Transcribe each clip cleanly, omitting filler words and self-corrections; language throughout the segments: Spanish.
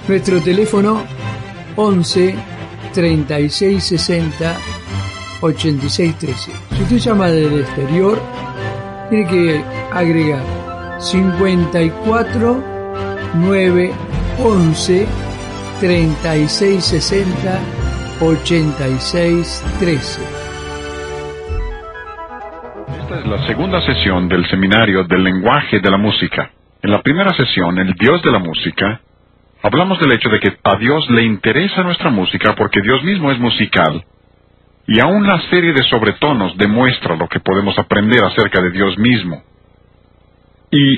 Nuestro teléfono 11 36 60 86 13. Si usted llama del exterior, tiene que agregar 54 9 11 36 60 86 13. Esta es la segunda sesión del seminario del lenguaje de la música. En la primera sesión, el Dios de la música, hablamos del hecho de que a Dios le interesa nuestra música porque Dios mismo es musical. Y aún la serie de sobretonos demuestra lo que podemos aprender acerca de Dios mismo. Y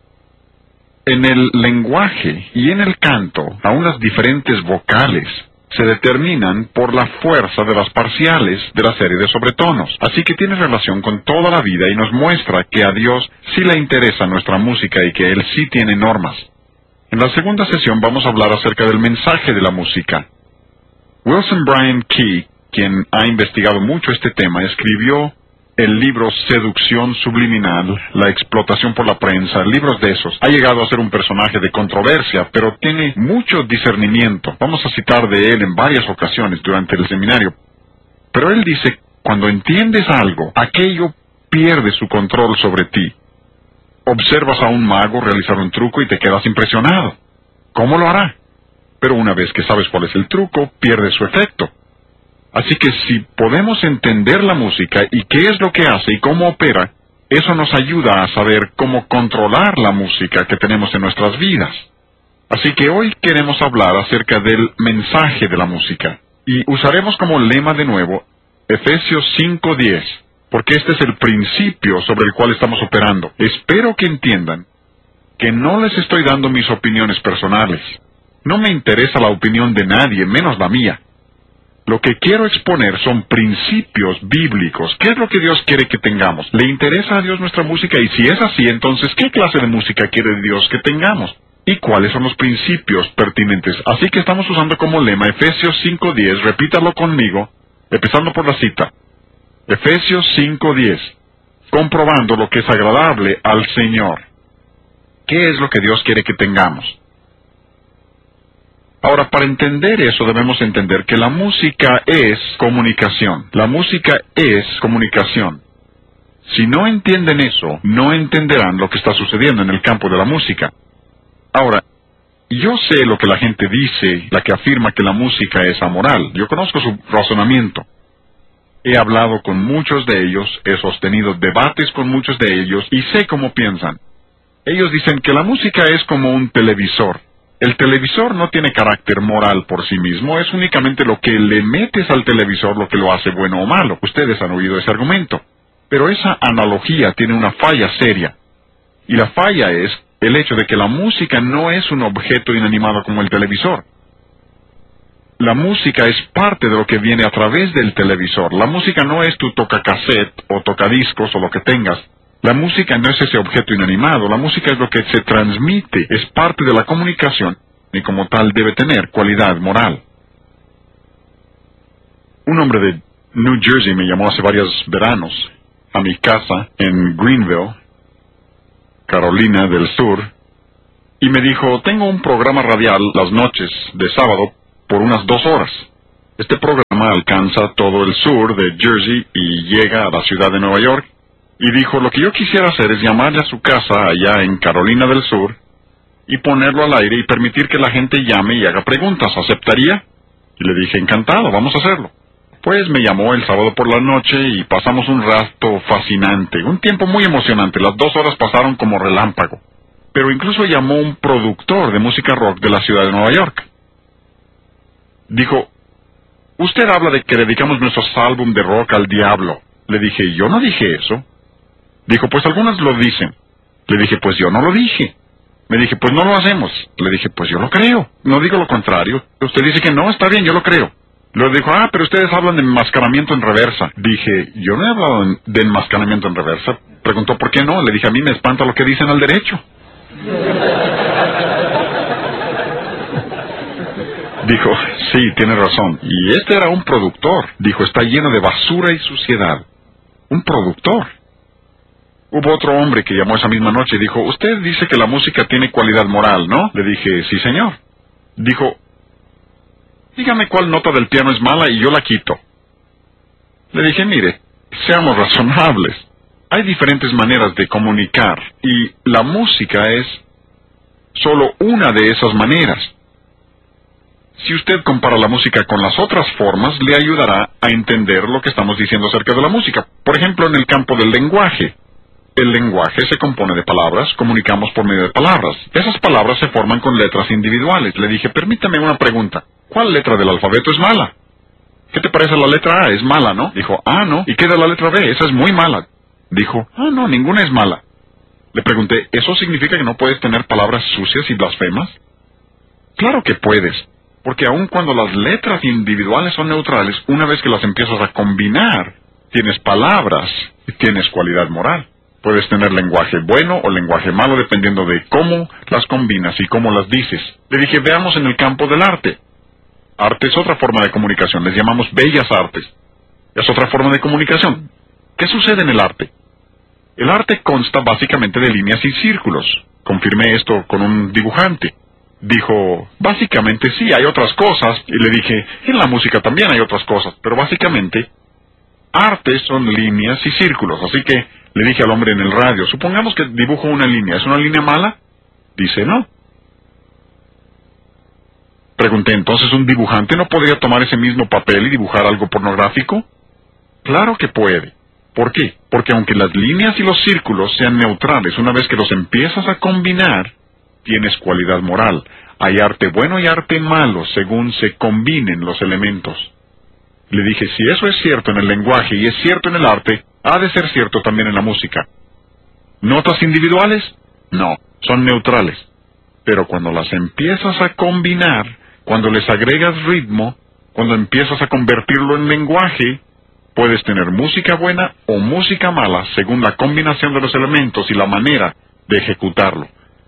en el lenguaje y en el canto, aún las diferentes vocales se determinan por la fuerza de las parciales de la serie de sobretonos. Así que tiene relación con toda la vida y nos muestra que a Dios sí le interesa nuestra música y que Él sí tiene normas. En la segunda sesión vamos a hablar acerca del mensaje de la música. Wilson Bryan Key, quien ha investigado mucho este tema, escribió el libro Seducción Subliminal, La explotación por la prensa, libros de esos. Ha llegado a ser un personaje de controversia, pero tiene mucho discernimiento. Vamos a citar de él en varias ocasiones durante el seminario. Pero él dice, cuando entiendes algo, aquello pierde su control sobre ti. Observas a un mago realizar un truco y te quedas impresionado. ¿Cómo lo hará? Pero una vez que sabes cuál es el truco, pierde su efecto. Así que si podemos entender la música y qué es lo que hace y cómo opera, eso nos ayuda a saber cómo controlar la música que tenemos en nuestras vidas. Así que hoy queremos hablar acerca del mensaje de la música. Y usaremos como lema de nuevo Efesios 5:10, porque este es el principio sobre el cual estamos operando. Espero que entiendan que no les estoy dando mis opiniones personales. No me interesa la opinión de nadie, menos la mía. Lo que quiero exponer son principios bíblicos. ¿Qué es lo que Dios quiere que tengamos? ¿Le interesa a Dios nuestra música? Y si es así, entonces, ¿qué clase de música quiere Dios que tengamos? ¿Y cuáles son los principios pertinentes? Así que estamos usando como lema Efesios 5:10. Repítalo conmigo, empezando por la cita. Efesios 5:10. Comprobando lo que es agradable al Señor. ¿Qué es lo que Dios quiere que tengamos? Ahora, para entender eso, debemos entender que la música es comunicación. La música es comunicación. Si no entienden eso, no entenderán lo que está sucediendo en el campo de la música. Ahora, yo sé lo que la gente dice, la que afirma que la música es amoral. Yo conozco su razonamiento. He hablado con muchos de ellos, he sostenido debates con muchos de ellos y sé cómo piensan. Ellos dicen que la música es como un televisor. El televisor no tiene carácter moral por sí mismo, es únicamente lo que le metes al televisor lo que lo hace bueno o malo. Ustedes han oído ese argumento. Pero esa analogía tiene una falla seria. Y la falla es el hecho de que la música no es un objeto inanimado como el televisor. La música es parte de lo que viene a través del televisor. La música no es tu tocacassette o tocadiscos o lo que tengas. La música no es ese objeto inanimado, la música es lo que se transmite, es parte de la comunicación y como tal debe tener cualidad moral. Un hombre de New Jersey me llamó hace varios veranos a mi casa en Greenville, Carolina del Sur, y me dijo, tengo un programa radial las noches de sábado por unas 2 horas. Este programa alcanza todo el sur de Jersey y llega a la ciudad de Nueva York. Y dijo, lo que yo quisiera hacer es llamarle a su casa allá en Carolina del Sur y ponerlo al aire y permitir que la gente llame y haga preguntas. ¿Aceptaría? Y le dije, encantado, vamos a hacerlo. Pues me llamó el sábado por la noche y pasamos un rato fascinante, un tiempo muy emocionante. Las 2 horas pasaron como relámpago. Pero incluso llamó un productor de música rock de la ciudad de Nueva York. Dijo, usted habla de que dedicamos nuestros álbum de rock al diablo. Le dije, yo no dije eso. Dijo, pues algunas lo dicen. Le dije, pues yo no lo dije. Me dije, pues no lo hacemos. Le dije, pues yo lo creo. No digo lo contrario. Usted dice que no, está bien, yo lo creo. Luego dijo, pero ustedes hablan de enmascaramiento en reversa. Dije, yo no he hablado de enmascaramiento en reversa. Preguntó, ¿por qué no? Le dije, a mí me espanta lo que dicen al derecho. Dijo, sí, tiene razón. Y este era un productor. Dijo, está lleno de basura y suciedad. Un productor. Hubo otro hombre que llamó esa misma noche y dijo, usted dice que la música tiene cualidad moral, ¿no? Le dije, sí, señor. Dijo, dígame cuál nota del piano es mala y yo la quito. Le dije, mire, seamos razonables. Hay diferentes maneras de comunicar y la música es solo una de esas maneras. Si usted compara la música con las otras formas, le ayudará a entender lo que estamos diciendo acerca de la música. Por ejemplo, en el campo del lenguaje. El lenguaje se compone de palabras, comunicamos por medio de palabras. Esas palabras se forman con letras individuales. Le dije, permítame una pregunta. ¿Cuál letra del alfabeto es mala? ¿Qué te parece la letra A? Es mala, ¿no? Dijo, ¿no? ¿Y qué de la letra B? Esa es muy mala. Dijo, no, ninguna es mala. Le pregunté, ¿eso significa que no puedes tener palabras sucias y blasfemas? Claro que puedes, porque aun cuando las letras individuales son neutrales, una vez que las empiezas a combinar, tienes palabras y tienes cualidad moral. Puedes tener lenguaje bueno o lenguaje malo dependiendo de cómo las combinas y cómo las dices. Le dije, veamos en el campo del arte. Arte es otra forma de comunicación, les llamamos bellas artes. Es otra forma de comunicación. ¿Qué sucede en el arte? El arte consta básicamente de líneas y círculos. Confirmé esto con un dibujante. Dijo, básicamente sí, hay otras cosas. Y le dije, en la música también hay otras cosas, pero básicamente, arte son líneas y círculos. Así que le dije al hombre en el radio, supongamos que dibujo una línea, ¿es una línea mala? Dice, no. Pregunté, ¿entonces un dibujante no podría tomar ese mismo papel y dibujar algo pornográfico? Claro que puede. ¿Por qué? Porque aunque las líneas y los círculos sean neutrales, una vez que los empiezas a combinar, tienes cualidad moral. Hay arte bueno y arte malo según se combinen los elementos. Le dije, si eso es cierto en el lenguaje y es cierto en el arte, ha de ser cierto también en la música. ¿Notas individuales? No, son neutrales. Pero cuando las empiezas a combinar, cuando les agregas ritmo, cuando empiezas a convertirlo en lenguaje, puedes tener música buena o música mala según la combinación de los elementos y la manera de ejecutarlo.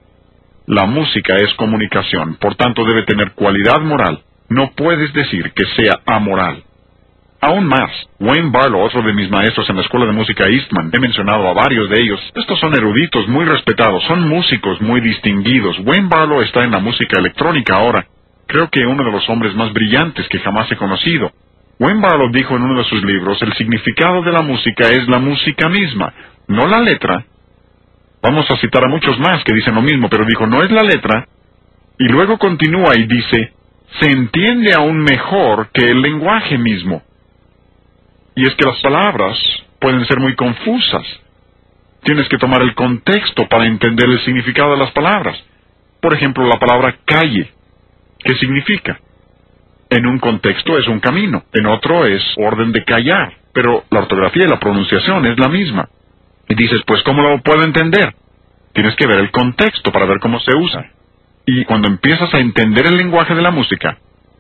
La música es comunicación, por tanto debe tener cualidad moral. No puedes decir que sea amoral. Aún más, Wayne Barlow, otro de mis maestros en la Escuela de Música Eastman, he mencionado a varios de ellos. Estos son eruditos muy respetados, son músicos muy distinguidos. Wayne Barlow está en la música electrónica ahora. Creo que uno de los hombres más brillantes que jamás he conocido. Wayne Barlow dijo en uno de sus libros, el significado de la música es la música misma, no la letra. Vamos a citar a muchos más que dicen lo mismo, pero dijo, no es la letra. Y luego continúa y dice, se entiende aún mejor que el lenguaje mismo. Y es que las palabras pueden ser muy confusas. Tienes que tomar el contexto para entender el significado de las palabras. Por ejemplo, la palabra calle. ¿Qué significa? En un contexto es un camino, en otro es orden de callar, pero la ortografía y la pronunciación es la misma. Y dices, pues, ¿cómo lo puedo entender? Tienes que ver el contexto para ver cómo se usa. Y cuando empiezas a entender el lenguaje de la música,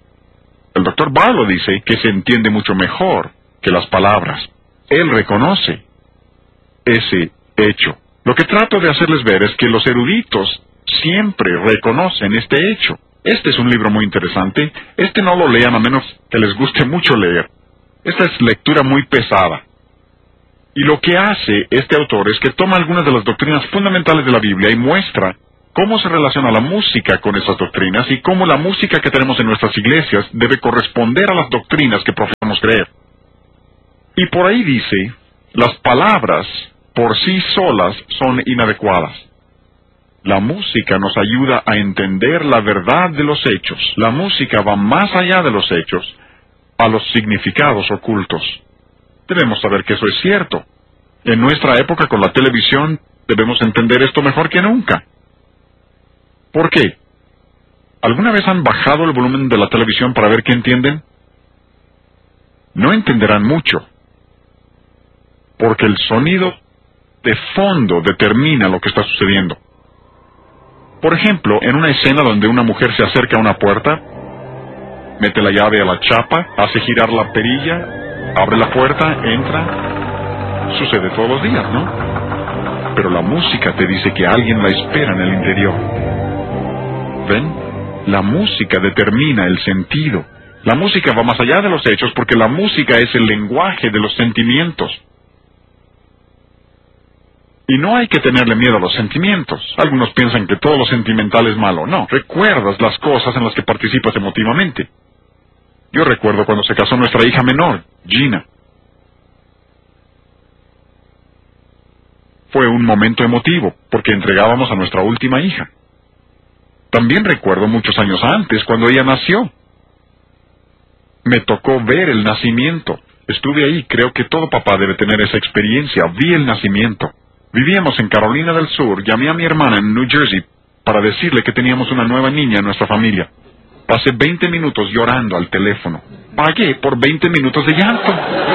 el Dr. Barlow dice que se entiende mucho mejor que las palabras. Él reconoce ese hecho. Lo que trato de hacerles ver es que los eruditos siempre reconocen este hecho. Este es un libro muy interesante. Este no lo lean a menos que les guste mucho leer. Esta es lectura muy pesada. Y lo que hace este autor es que toma algunas de las doctrinas fundamentales de la Biblia y muestra cómo se relaciona la música con esas doctrinas y cómo la música que tenemos en nuestras iglesias debe corresponder a las doctrinas que profesamos creer. Y por ahí dice, las palabras por sí solas son inadecuadas. La música nos ayuda a entender la verdad de los hechos. La música va más allá de los hechos, a los significados ocultos. Debemos saber que eso es cierto. En nuestra época con la televisión debemos entender esto mejor que nunca. ¿Por qué? ¿Alguna vez han bajado el volumen de la televisión para ver qué entienden? No entenderán mucho, porque el sonido de fondo determina lo que está sucediendo. Por ejemplo, en una escena donde una mujer se acerca a una puerta, mete la llave a la chapa, hace girar la perilla, abre la puerta, entra. Sucede todos los días, ¿no? Pero la música te dice que alguien la espera en el interior. ¿Ven? La música determina el sentido. La música va más allá de los hechos porque la música es el lenguaje de los sentimientos. Y no hay que tenerle miedo a los sentimientos. Algunos piensan que todo lo sentimental es malo. No, recuerdas las cosas en las que participas emotivamente. Yo recuerdo cuando se casó nuestra hija menor, Gina. Fue un momento emotivo, porque entregábamos a nuestra última hija. También recuerdo muchos años antes, cuando ella nació. Me tocó ver el nacimiento. Estuve ahí, creo que todo papá debe tener esa experiencia. Vi el nacimiento. Vivíamos en Carolina del Sur, llamé a mi hermana en New Jersey para decirle que teníamos una nueva niña en nuestra familia. Pasé 20 minutos llorando al teléfono. Pagué por 20 minutos de llanto.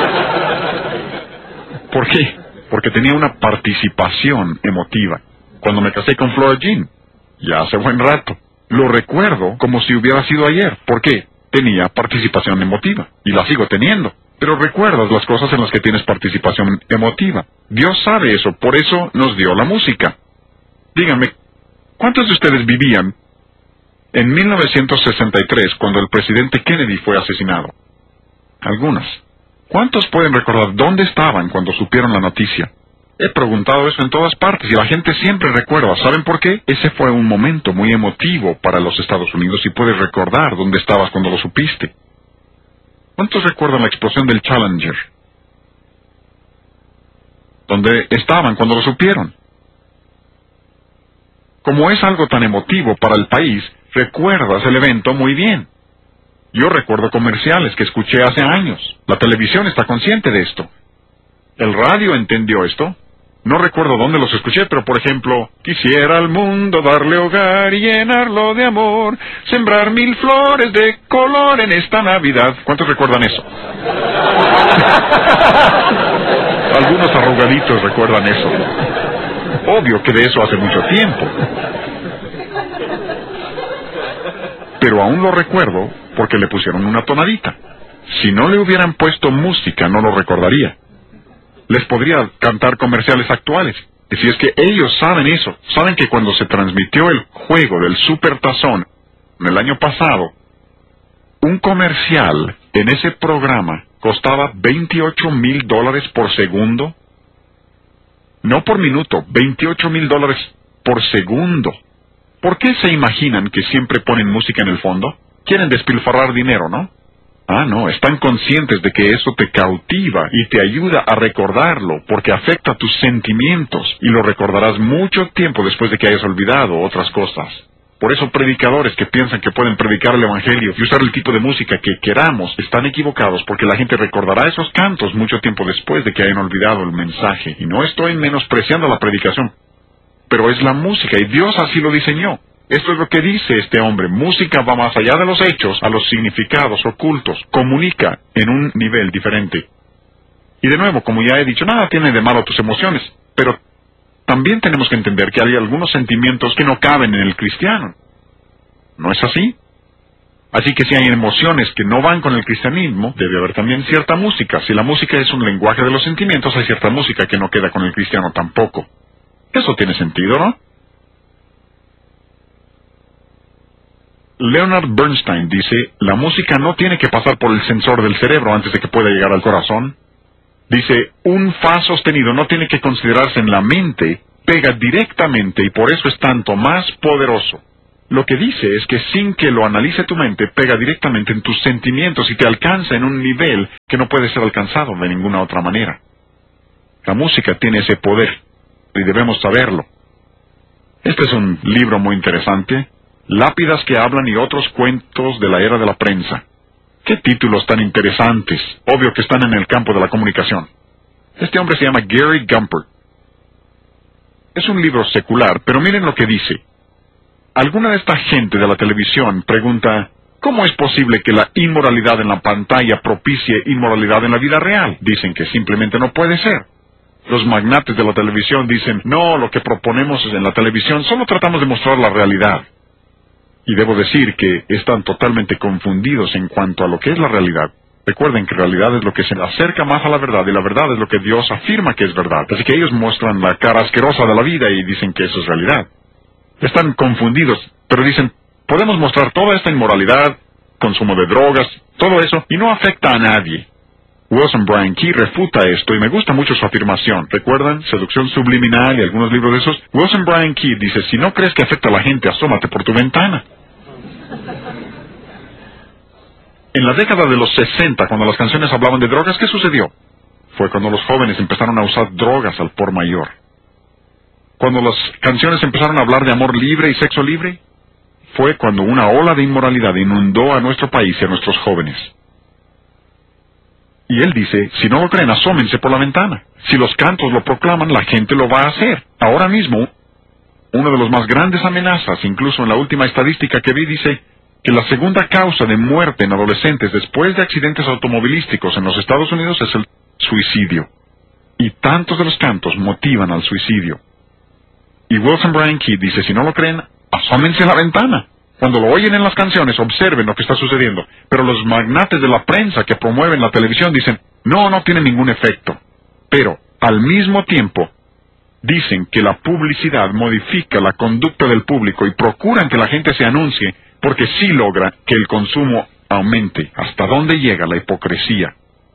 ¿Por qué? Porque tenía una participación emotiva. Cuando me casé con Flora Jean, ya hace buen rato, lo recuerdo como si hubiera sido ayer. ¿Por qué? Tenía participación emotiva, y la sigo teniendo. Pero recuerdas las cosas en las que tienes participación emotiva. Dios sabe eso, por eso nos dio la música. Díganme, ¿cuántos de ustedes vivían en 1963 cuando el presidente Kennedy fue asesinado? Algunas. ¿Cuántos pueden recordar dónde estaban cuando supieron la noticia? He preguntado eso en todas partes y la gente siempre recuerda. ¿Saben por qué? Ese fue un momento muy emotivo para los Estados Unidos y puedes recordar dónde estabas cuando lo supiste. ¿Cuántos recuerdan la explosión del Challenger? ¿Dónde estaban cuando lo supieron? Como es algo tan emotivo para el país, recuerdas el evento muy bien. Yo recuerdo comerciales que escuché hace años. La televisión está consciente de esto. El radio entendió esto. No recuerdo dónde los escuché, pero por ejemplo, quisiera al mundo darle hogar y llenarlo de amor, sembrar 1000 flores de color en esta Navidad. ¿Cuántos recuerdan eso? Algunos arrugaditos recuerdan eso. Obvio que de eso hace mucho tiempo. Pero aún lo recuerdo porque le pusieron una tonadita. Si no le hubieran puesto música, no lo recordaría. Les podría cantar comerciales actuales. Y si es que ellos saben eso, saben que cuando se transmitió el juego del Supertazón el año pasado, un comercial en ese programa costaba $28,000 por segundo. No por minuto, $28,000 por segundo. ¿Por qué se imaginan que siempre ponen música en el fondo? Quieren despilfarrar dinero, ¿no? Ah, no, están conscientes de que eso te cautiva y te ayuda a recordarlo, porque afecta tus sentimientos, y lo recordarás mucho tiempo después de que hayas olvidado otras cosas. Por eso predicadores que piensan que pueden predicar el Evangelio y usar el tipo de música que queramos, están equivocados, porque la gente recordará esos cantos mucho tiempo después de que hayan olvidado el mensaje. Y no estoy menospreciando la predicación, pero es la música, y Dios así lo diseñó. Esto es lo que dice este hombre. Música va más allá de los hechos, a los significados ocultos. Comunica en un nivel diferente. Y de nuevo, como ya he dicho, nada tiene de malo tus emociones. Pero también tenemos que entender que hay algunos sentimientos que no caben en el cristiano. ¿No es así? Así que si hay emociones que no van con el cristianismo, debe haber también cierta música. Si la música es un lenguaje de los sentimientos, hay cierta música que no queda con el cristiano tampoco. Eso tiene sentido, ¿no? Leonard Bernstein dice, la música no tiene que pasar por el sensor del cerebro antes de que pueda llegar al corazón. Dice, un fa sostenido no tiene que considerarse en la mente, pega directamente y por eso es tanto más poderoso. Lo que dice es que sin que lo analice tu mente, pega directamente en tus sentimientos y te alcanza en un nivel que no puede ser alcanzado de ninguna otra manera. La música tiene ese poder y debemos saberlo. Este es un libro muy interesante. Lápidas que hablan y otros cuentos de la era de la prensa. ¡Qué títulos tan interesantes! Obvio que están en el campo de la comunicación. Este hombre se llama Gary Gumpert. Es un libro secular, pero miren lo que dice. Alguna de esta gente de la televisión pregunta, ¿cómo es posible que la inmoralidad en la pantalla propicie inmoralidad en la vida real? Dicen que simplemente no puede ser. Los magnates de la televisión dicen, no, lo que proponemos en la televisión solo tratamos de mostrar la realidad. Y debo decir que están totalmente confundidos en cuanto a lo que es la realidad. Recuerden que realidad es lo que se acerca más a la verdad, y la verdad es lo que Dios afirma que es verdad. Así que ellos muestran la cara asquerosa de la vida y dicen que eso es realidad. Están confundidos, pero dicen, podemos mostrar toda esta inmoralidad, consumo de drogas, todo eso, y no afecta a nadie. Wilson Brian Key refuta esto y me gusta mucho su afirmación. ¿Recuerdan? Seducción subliminal y algunos libros de esos. Wilson Brian Key dice, si no crees que afecta a la gente, asómate por tu ventana. En la década de los 60, cuando las canciones hablaban de drogas, ¿qué sucedió? Fue cuando los jóvenes empezaron a usar drogas al por mayor. Cuando las canciones empezaron a hablar de amor libre y sexo libre, fue cuando una ola de inmoralidad inundó a nuestro país y a nuestros jóvenes. Y él dice, si no lo creen, asómense por la ventana. Si los cantos lo proclaman, la gente lo va a hacer. Ahora mismo, una de las más grandes amenazas, incluso en la última estadística que vi, dice que la segunda causa de muerte en adolescentes después de accidentes automovilísticos en los Estados Unidos es el suicidio. Y tantos de los cantos motivan al suicidio. Y Wilson Brian Key dice, si no lo creen, asómense a la ventana. Cuando lo oyen en las canciones, observen lo que está sucediendo. Pero los magnates de la prensa que promueven la televisión dicen, no tiene ningún efecto. Pero, al mismo tiempo, dicen que la publicidad modifica la conducta del público y procuran que la gente se anuncie porque sí logra que el consumo aumente. ¿Hasta dónde llega la hipocresía?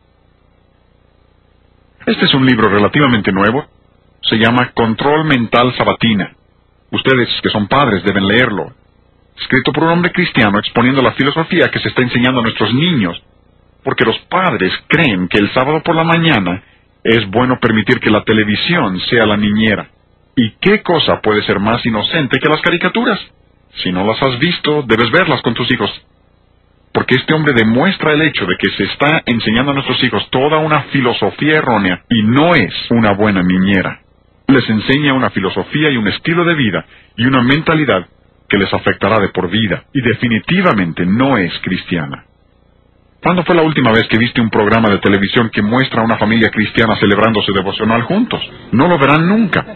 Este es un libro relativamente nuevo. Se llama Control Mental Sabatina. Ustedes que son padres deben leerlo. Escrito por un hombre cristiano exponiendo la filosofía que se está enseñando a nuestros niños, porque los padres creen que el sábado por la mañana es bueno permitir que la televisión sea la niñera. ¿Y qué cosa puede ser más inocente que las caricaturas? Si no las has visto, debes verlas con tus hijos. Porque este hombre demuestra el hecho de que se está enseñando a nuestros hijos toda una filosofía errónea y no es una buena niñera. Les enseña una filosofía y un estilo de vida y una mentalidad que les afectará de por vida, y definitivamente no es cristiana. ¿Cuándo fue la última vez que viste un programa de televisión que muestra a una familia cristiana celebrando su devocional juntos? No lo verán nunca.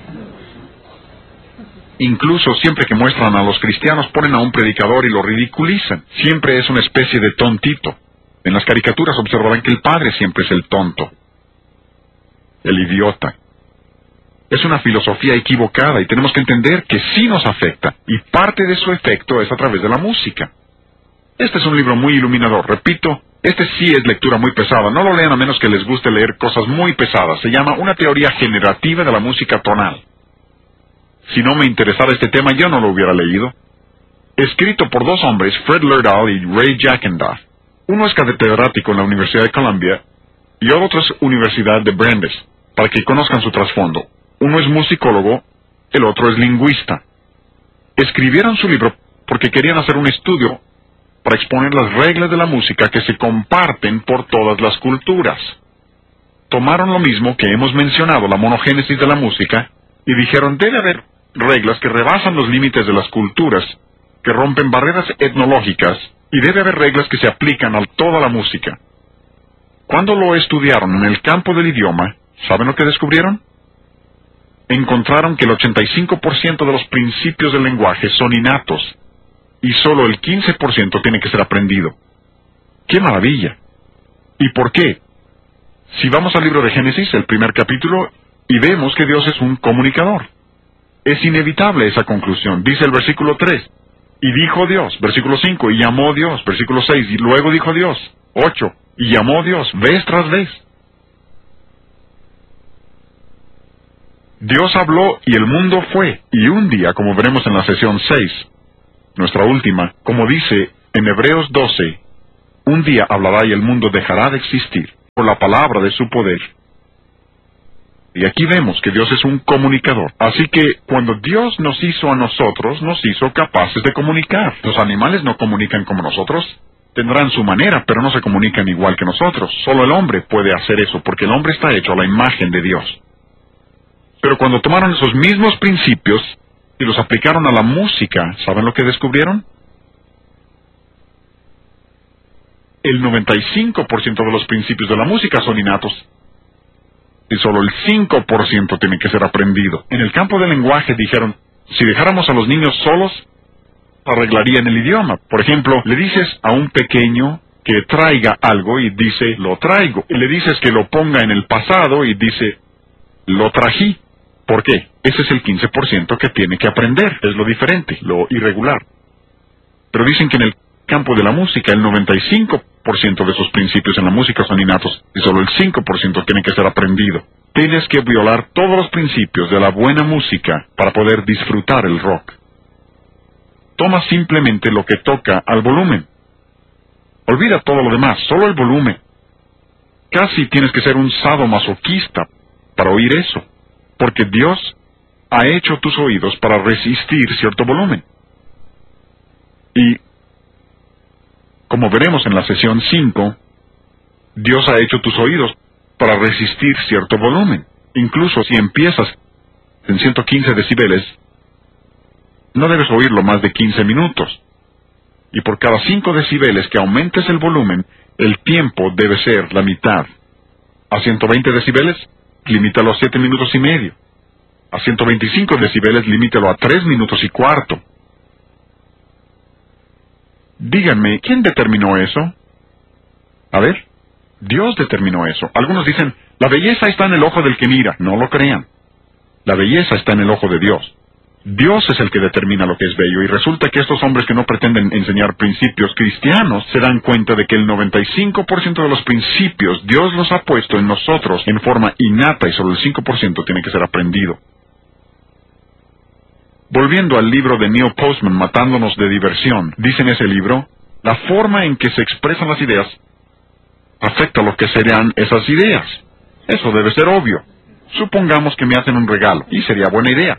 Incluso siempre que muestran a los cristianos ponen a un predicador y lo ridiculizan. Siempre es una especie de tontito. En las caricaturas observarán que el padre siempre es el tonto, el idiota. Es una filosofía equivocada y tenemos que entender que sí nos afecta, y parte de su efecto es a través de la música. Este es un libro muy iluminador. Repito, este sí es lectura muy pesada. No lo lean a menos que les guste leer cosas muy pesadas. Se llama Una teoría generativa de la música tonal. Si no me interesara este tema, yo no lo hubiera leído. Escrito por dos hombres, Fred Lerdahl y Ray Jackendoff. Uno es catedrático en la Universidad de Columbia y otro es Universidad de Brandeis, para que conozcan su trasfondo. Uno es musicólogo, el otro es lingüista. Escribieron su libro porque querían hacer un estudio para exponer las reglas de la música que se comparten por todas las culturas. Tomaron lo mismo que hemos mencionado, la monogénesis de la música, y dijeron, debe haber reglas que rebasan los límites de las culturas, que rompen barreras etnológicas, y debe haber reglas que se aplican a toda la música. Cuando lo estudiaron en el campo del idioma, ¿saben lo que descubrieron? Encontraron que el 85% de los principios del lenguaje son innatos, y solo el 15% tiene que ser aprendido. ¡Qué maravilla! ¿Y por qué? Si vamos al libro de Génesis, el primer capítulo, y vemos que Dios es un comunicador. Es inevitable esa conclusión. Dice el versículo 3, y dijo Dios, versículo 5, y llamó Dios, versículo 6, y luego dijo Dios, 8, y llamó Dios, vez tras vez. Dios habló y el mundo fue, y un día, como veremos en la sesión 6, nuestra última, como dice en Hebreos 12, un día hablará y el mundo dejará de existir por la palabra de su poder. Y aquí vemos que Dios es un comunicador. Así que cuando Dios nos hizo a nosotros, nos hizo capaces de comunicar. Los animales no comunican como nosotros. Tendrán su manera, pero no se comunican igual que nosotros. Solo el hombre puede hacer eso, porque el hombre está hecho a la imagen de Dios. Pero cuando tomaron esos mismos principios y los aplicaron a la música, ¿saben lo que descubrieron? El 95% de los principios de la música son innatos. Y solo el 5% tiene que ser aprendido. En el campo del lenguaje dijeron, si dejáramos a los niños solos, arreglarían el idioma. Por ejemplo, le dices a un pequeño que traiga algo y dice, lo traigo. Y le dices que lo ponga en el pasado y dice, lo trají. ¿Por qué? Ese es el 15% que tiene que aprender. Es lo diferente, lo irregular. Pero dicen que en el campo de la música, el 95% de esos principios en la música son innatos y solo el 5% tiene que ser aprendido. Tienes que violar todos los principios de la buena música para poder disfrutar el rock. Toma simplemente lo que toca al volumen. Olvida todo lo demás, solo el volumen. Casi tienes que ser un sadomasoquista para oír eso, porque Dios ha hecho tus oídos para resistir cierto volumen. Y, como veremos en la sesión 5, Dios ha hecho tus oídos para resistir cierto volumen. Incluso si empiezas en 115 decibeles, no debes oírlo más de 15 minutos. Y por cada 5 decibeles que aumentes el volumen, el tiempo debe ser la mitad. A 120 decibeles, limítalo a 7 minutos y medio. A 125 decibeles, limítalo a 3 minutos y cuarto. Díganme, ¿quién determinó eso? A ver, Dios determinó eso. Algunos dicen, la belleza está en el ojo del que mira. No lo crean. La belleza está en el ojo de Dios. Dios es el que determina lo que es bello, y resulta que estos hombres que no pretenden enseñar principios cristianos se dan cuenta de que el 95% de los principios Dios los ha puesto en nosotros en forma innata y solo el 5% tiene que ser aprendido. Volviendo al libro de Neil Postman, Matándonos de diversión, dice en ese libro, la forma en que se expresan las ideas afecta lo que serán esas ideas. Eso debe ser obvio. Supongamos que me hacen un regalo, y sería buena idea.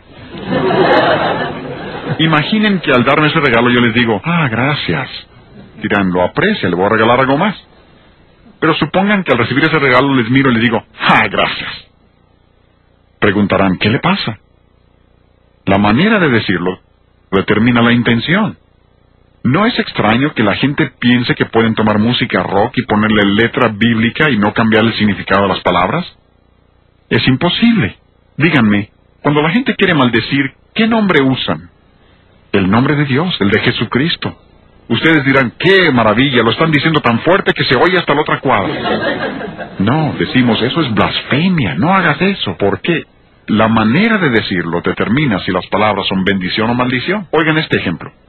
Imaginen que al darme ese regalo yo les digo, gracias. Dirán, lo aprecia, le voy a regalar algo más. Pero supongan que al recibir ese regalo les miro y les digo, gracias. Preguntarán, ¿qué le pasa? La manera de decirlo determina la intención. ¿No es extraño que la gente piense que pueden tomar música rock y ponerle letra bíblica y no cambiar el significado de las palabras? Es imposible. Díganme, cuando la gente quiere maldecir, ¿qué nombre usan? El nombre de Dios, el de Jesucristo. Ustedes dirán, ¡qué maravilla! Lo están diciendo tan fuerte que se oye hasta la otra cuadra. No, decimos, eso es blasfemia. No hagas eso. ¿Por qué? La manera de decirlo determina si las palabras son bendición o maldición. Oigan este ejemplo.